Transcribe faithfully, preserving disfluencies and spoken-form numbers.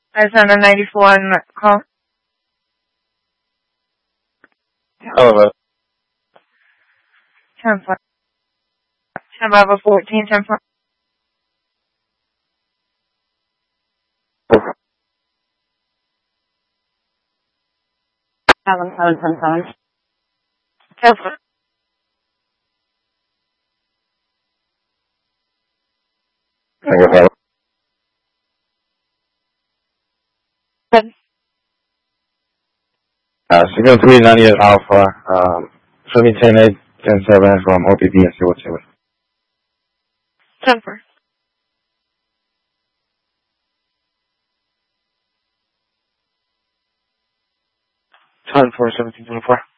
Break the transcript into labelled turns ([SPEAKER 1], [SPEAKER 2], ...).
[SPEAKER 1] Arizona ninety-four on call.
[SPEAKER 2] Hello.
[SPEAKER 1] ten four. ten Bravo fourteen, ten four.
[SPEAKER 3] seven seven seven seven.
[SPEAKER 1] ten four.
[SPEAKER 2] Hello.
[SPEAKER 1] Good.
[SPEAKER 2] Uh, signal three ninety-eight Alpha, um, show me ten eight, ten seven from O P B and see what's it.
[SPEAKER 1] ten four.
[SPEAKER 2] ten four, seventeen twenty-four.